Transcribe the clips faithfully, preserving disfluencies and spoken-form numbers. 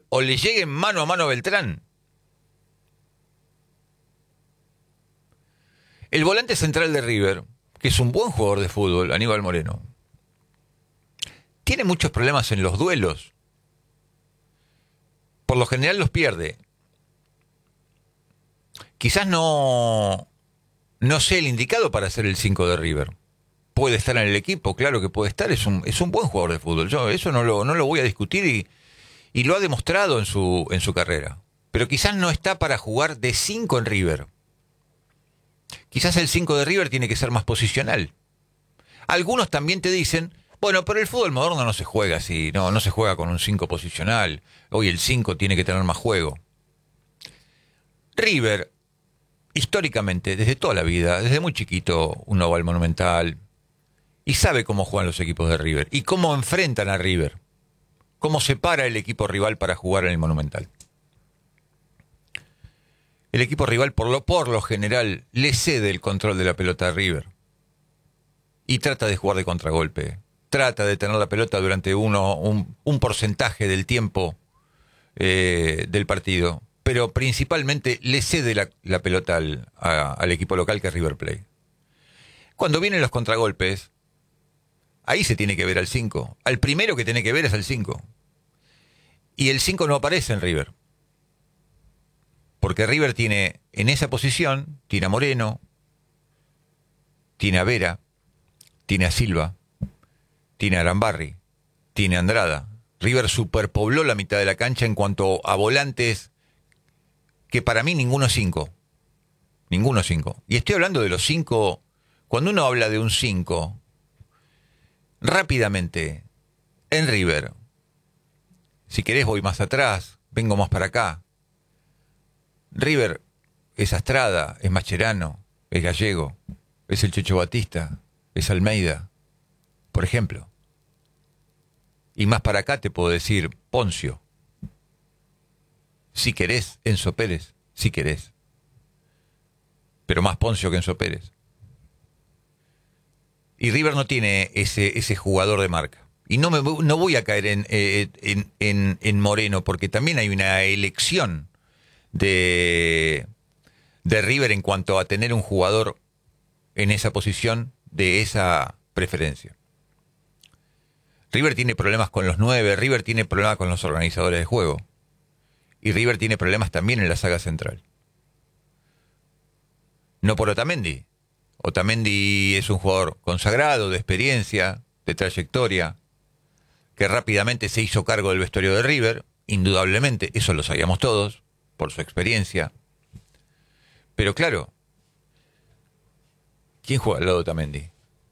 o le lleguen mano a mano a Beltrán. El volante central de River, que es un buen jugador de fútbol, Aníbal Moreno, tiene muchos problemas en los duelos. Por lo general los pierde. Quizás no, no sea el indicado para ser el cinco de River. Puede estar en el equipo, claro que puede estar, es un, es un buen jugador de fútbol. Yo eso no lo, no lo voy a discutir y, y lo ha demostrado en su, en su carrera. Pero quizás no está para jugar de cinco en River. Quizás el cinco de River tiene que ser más posicional. Algunos también te dicen, bueno, pero el fútbol moderno no se juega así, no, no se juega con un cinco posicional. Hoy el cinco tiene que tener más juego. River, históricamente, desde toda la vida, desde muy chiquito, uno va al Monumental y sabe cómo juegan los equipos de River y cómo enfrentan a River, cómo se para el equipo rival para jugar en el Monumental. El equipo rival, por lo, por lo general, le cede el control de la pelota a River y trata de jugar de contragolpe. Trata de tener la pelota durante uno, un, un porcentaje del tiempo eh, del partido, pero principalmente le cede la, la pelota al, a, al equipo local que es River Plate. Cuando vienen los contragolpes, ahí se tiene que ver al cinco. Al primero que tiene que ver es al cinco. Y el cinco no aparece en River. Porque River tiene, en esa posición, tiene a Moreno, tiene a Vera, tiene a Silva, tiene a Arambarri, tiene a Andrada. River superpobló la mitad de la cancha en cuanto a volantes, que para mí ninguno es cinco. Ninguno es cinco. Y estoy hablando de los cinco. Cuando uno habla de un cinco, rápidamente, en River, si querés voy más atrás, vengo más para acá. River es Astrada, es Mascherano, es Gallego, es el Checho Batista, es Almeida, por ejemplo. Y más para acá te puedo decir Poncio. Si querés, Enzo Pérez, si querés. Pero más Poncio que Enzo Pérez. Y River no tiene ese, ese jugador de marca. Y no, me, no voy a caer en, eh, en, en, en Moreno, porque también hay una elección de, de River en cuanto a tener un jugador en esa posición de esa preferencia. River tiene problemas con los nueve, River tiene problemas con los organizadores de juego. Y River tiene problemas también en la saga central. No por Otamendi. Otamendi es un jugador consagrado, de experiencia, de trayectoria, que rápidamente se hizo cargo del vestuario de River, indudablemente, eso lo sabíamos todos, por su experiencia. Pero claro, ¿quién juega al lado de Otamendi?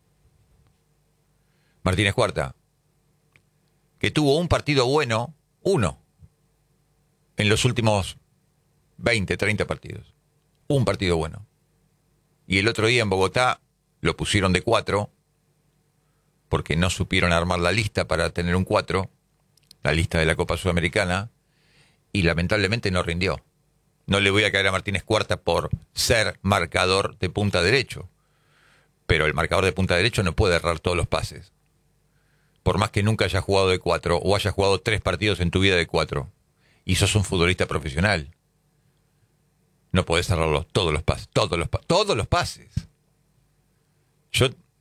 Martínez Cuarta, que tuvo un partido bueno, uno, en los últimos veinte, treinta partidos. Un partido bueno. Y el otro día en Bogotá lo pusieron de cuatro, porque no supieron armar la lista para tener un cuatro, la lista de la Copa Sudamericana, y lamentablemente no rindió. No le voy a caer a Martínez Cuarta por ser marcador de punta derecho, pero el marcador de punta derecho no puede errar todos los pases. Por más que nunca hayas jugado de cuatro, o hayas jugado tres partidos en tu vida de cuatro, y sos un futbolista profesional, no podés cerrarlos todos los pases, todos los pases, todos los pases. Yo